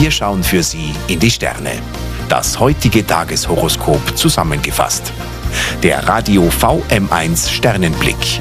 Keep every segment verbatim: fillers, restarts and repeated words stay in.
Wir schauen für Sie in die Sterne. Das heutige Tageshoroskop zusammengefasst. Der Radio V M eins Sternenblick.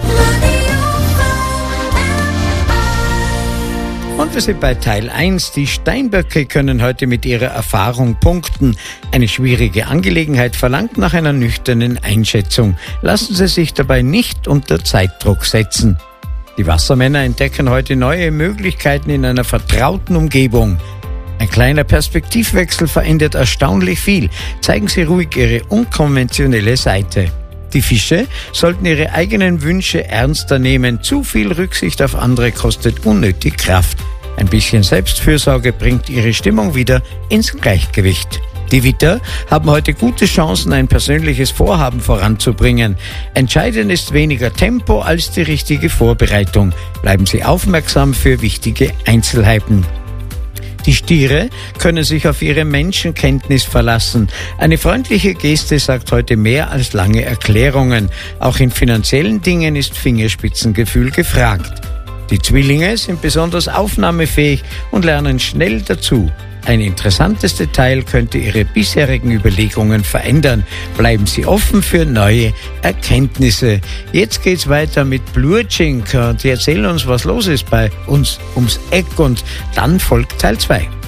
Und wir sind bei Teil eins. Die Steinböcke können heute mit ihrer Erfahrung punkten. Eine schwierige Angelegenheit verlangt nach einer nüchternen Einschätzung. Lassen Sie sich dabei nicht unter Zeitdruck setzen. Die Wassermänner entdecken heute neue Möglichkeiten in einer vertrauten Umgebung. Ein kleiner Perspektivwechsel verändert erstaunlich viel. Zeigen Sie ruhig Ihre unkonventionelle Seite. Die Fische sollten ihre eigenen Wünsche ernster nehmen. Zu viel Rücksicht auf andere kostet unnötig Kraft. Ein bisschen Selbstfürsorge bringt ihre Stimmung wieder ins Gleichgewicht. Die Widder haben heute gute Chancen, ein persönliches Vorhaben voranzubringen. Entscheidend ist weniger Tempo als die richtige Vorbereitung. Bleiben Sie aufmerksam für wichtige Einzelheiten. Die Stiere können sich auf ihre Menschenkenntnis verlassen. Eine freundliche Geste sagt heute mehr als lange Erklärungen. Auch in finanziellen Dingen ist Fingerspitzengefühl gefragt. Die Zwillinge sind besonders aufnahmefähig und lernen schnell dazu. Ein interessantes Detail könnte Ihre bisherigen Überlegungen verändern. Bleiben Sie offen für neue Erkenntnisse. Jetzt geht's weiter mit Blurchink und die erzählen uns, was los ist bei uns ums Eck, und dann folgt Teil zwei.